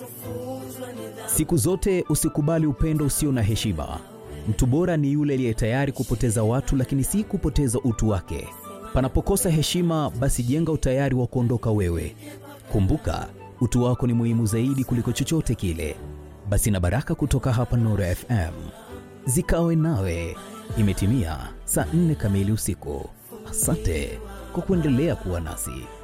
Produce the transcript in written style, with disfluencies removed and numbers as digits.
Siku zote usikubali upendo usio na heshima. Mtu bora ni yule aliye tayari kupoteza watu, lakini si kupoteza utu wake. Panapokosa heshima, basi jenga utayari wa kuondoka wewe. Kumbuka, utu wako ni muhimu zaidi kuliko chochote kile. Basi na baraka kutoka hapa Nuru FM zikawe nawe. Imetimia saa 4 kamili usiku. Asante kwa kuendelea kuwa nasi.